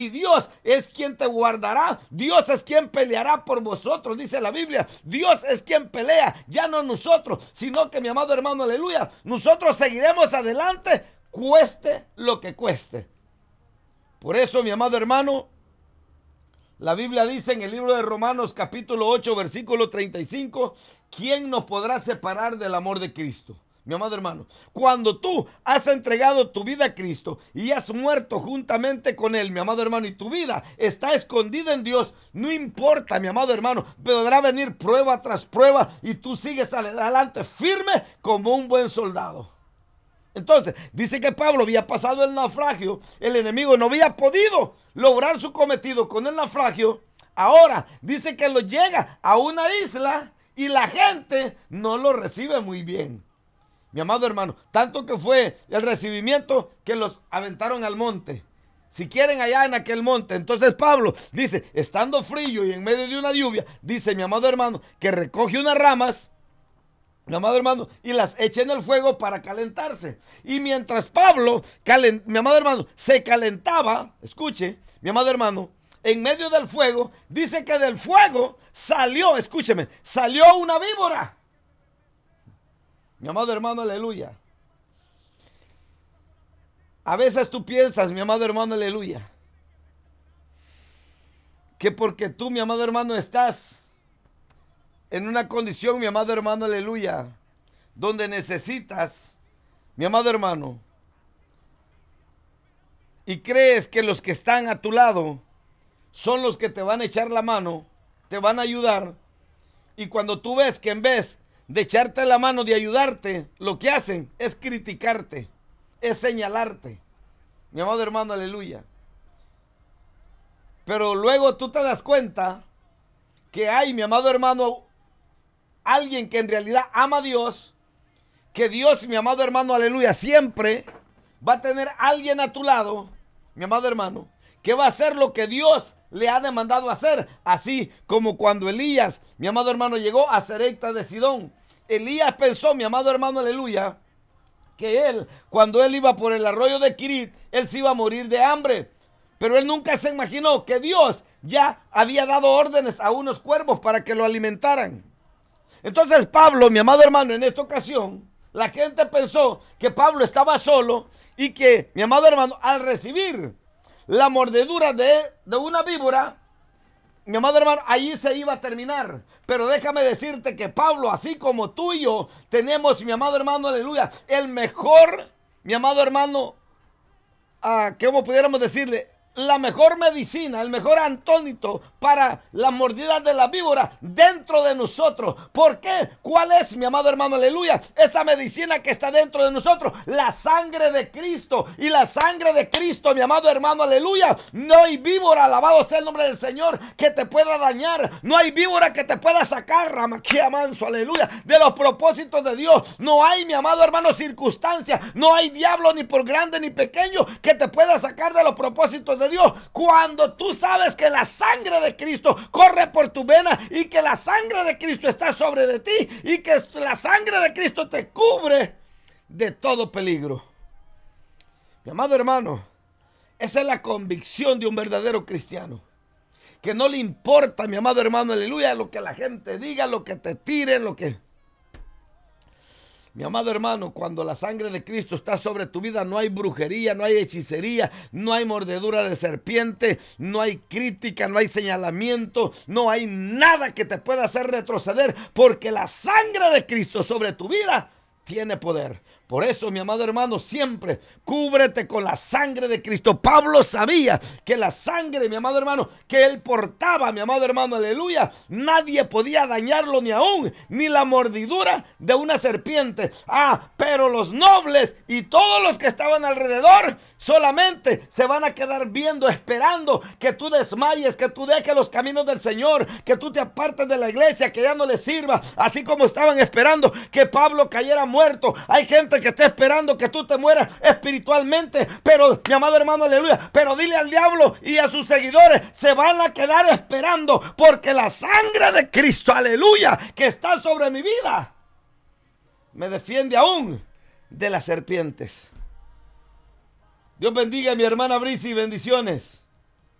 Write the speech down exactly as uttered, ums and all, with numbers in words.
Y Dios es quien te guardará. Dios es quien peleará por vosotros, dice la Biblia. Dios es quien pelea, ya no nosotros, sino que, mi amado hermano, aleluya, nosotros seguiremos adelante, cueste lo que cueste. Por eso, mi amado hermano, la Biblia dice en el libro de Romanos capítulo ocho, versículo treinta y cinco, ¿quién nos podrá separar del amor de Cristo? Mi amado hermano, cuando tú has entregado tu vida a Cristo y has muerto juntamente con Él, mi amado hermano, y tu vida está escondida en Dios, no importa, mi amado hermano, podrá venir prueba tras prueba y tú sigues adelante firme como un buen soldado. Entonces, dice que Pablo había pasado el naufragio, el enemigo no había podido lograr su cometido con el naufragio. Ahora dice que lo llega a una isla y la gente no lo recibe muy bien. Mi amado hermano, tanto que fue el recibimiento que los aventaron al monte. Si quieren, allá en aquel monte. Entonces Pablo dice, estando frío y en medio de una lluvia, dice mi amado hermano, que recoge unas ramas, mi amado hermano, y las echa en el fuego para calentarse. Y mientras Pablo, calent, mi amado hermano, se calentaba, escuche, mi amado hermano, en medio del fuego, dice que del fuego salió, escúcheme, salió una víbora. Mi amado hermano, aleluya. A veces tú piensas, mi amado hermano, aleluya, que porque tú, mi amado hermano, estás en una condición, mi amado hermano, aleluya, donde necesitas, mi amado hermano, y crees que los que están a tu lado son los que te van a echar la mano, te van a ayudar, y cuando tú ves que en vez de echarte la mano, de ayudarte, lo que hacen es criticarte, es señalarte, mi amado hermano, aleluya. Pero luego tú te das cuenta que hay, mi amado hermano, alguien que en realidad ama a Dios, que Dios, mi amado hermano, aleluya, siempre va a tener a alguien a tu lado, mi amado hermano, que va a hacer lo que Dios le ha demandado hacer, así como cuando Elías, mi amado hermano, llegó a Sarepta de Sidón. Elías pensó, mi amado hermano, aleluya, que él, cuando él iba por el arroyo de Quirit, él se iba a morir de hambre. Pero él nunca se imaginó que Dios ya había dado órdenes a unos cuervos para que lo alimentaran. Entonces Pablo, mi amado hermano, en esta ocasión, la gente pensó que Pablo estaba solo y que, mi amado hermano, al recibir la mordedura de, de una víbora, mi amado hermano, allí se iba a terminar. Pero déjame decirte que Pablo, así como tú y yo, tenemos, mi amado hermano, aleluya, el mejor, mi amado hermano, uh, ¿cómo pudiéramos decirle? La mejor medicina, el mejor antídoto para las mordidas de la víbora dentro de nosotros. ¿Por qué? ¿Cuál es, mi amado hermano? Aleluya. Esa medicina que está dentro de nosotros, la sangre de Cristo. Y la sangre de Cristo, mi amado hermano, aleluya. No hay víbora, alabado sea el nombre del Señor, que te pueda dañar. No hay víbora que te pueda sacar, ramaquía manso, aleluya, de los propósitos de Dios. No hay, mi amado hermano, circunstancia. No hay diablo, ni por grande ni pequeño, que te pueda sacar de los propósitos de Dios. Cuando tú sabes que la sangre de Cristo corre por tu vena y que la sangre de Cristo está sobre de ti y que la sangre de Cristo te cubre de todo peligro. Mi amado hermano, esa es la convicción de un verdadero cristiano, que no le importa, mi amado hermano, aleluya, lo que la gente diga, lo que te tiren, lo que... Mi amado hermano, cuando la sangre de Cristo está sobre tu vida, no hay brujería, no hay hechicería, no hay mordedura de serpiente, no hay crítica, no hay señalamiento, no hay nada que te pueda hacer retroceder, porque la sangre de Cristo sobre tu vida tiene poder. Por eso, mi amado hermano, siempre cúbrete con la sangre de Cristo. Pablo sabía que la sangre, mi amado hermano, que él portaba, mi amado hermano, aleluya, nadie podía dañarlo ni aún, ni la mordidura de una serpiente. Ah, pero los nobles y todos los que estaban alrededor solamente se van a quedar viendo, esperando que tú desmayes, que tú dejes los caminos del Señor, que tú te apartes de la iglesia, que ya no le sirva, así como estaban esperando que Pablo cayera muerto. Hay gente que está esperando que tú te mueras espiritualmente, pero mi amado hermano, aleluya, pero dile al diablo y a sus seguidores, se van a quedar esperando, porque la sangre de Cristo, aleluya, que está sobre mi vida, me defiende aún de las serpientes. Dios bendiga a mi hermana Brisi, bendiciones.